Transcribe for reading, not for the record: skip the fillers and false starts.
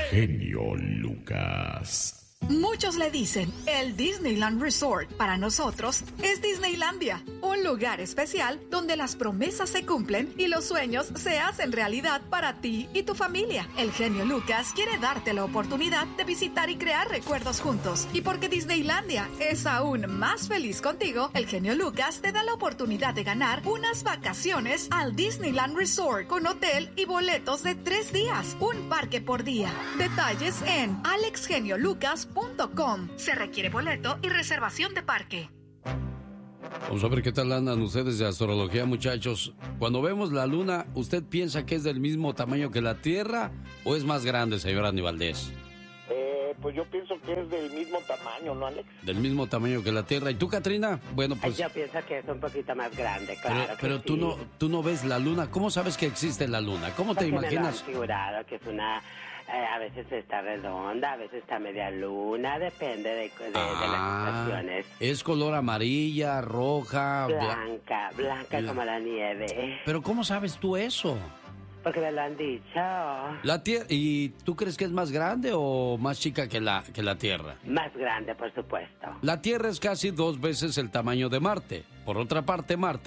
genio Lucas. Muchos le dicen el Disneyland Resort. Para nosotros es Disneylandia, un lugar especial donde las promesas se cumplen y los sueños se hacen realidad para ti y tu familia. El genio Lucas quiere darte la oportunidad de visitar y crear recuerdos juntos. Y porque Disneylandia es aún más feliz contigo, el genio Lucas te da la oportunidad de ganar unas vacaciones al Disneyland Resort con hotel y boletos de 3 días, un parque por día. Detalles en alexgeniolucas.com. Se requiere boleto y reservación de parque. Vamos a ver qué tal andan ustedes de astrología, muchachos. Cuando vemos la luna, ¿usted piensa que es del mismo tamaño que la Tierra o es más grande, señor Andy Valdés? Pues yo pienso que es del mismo tamaño, ¿no, Alex? Del mismo tamaño que la Tierra. ¿Y tú, Katrina? Bueno, pues... Yo pienso que es un poquito más grande, claro. Pero sí. tú no ves la luna. ¿Cómo sabes que existe la luna? ¿Cómo te imaginas? Me lo han figurado, que es una... a veces está redonda, a veces está media luna, depende de las estaciones. Es color amarilla, roja... Blanca como la nieve. ¿Pero cómo sabes tú eso? Porque me lo han dicho. La Tierra, ¿y tú crees que es más grande o más chica que la Tierra? Más grande, por supuesto. La Tierra es casi 2 veces el tamaño de Marte. Por otra parte, Marte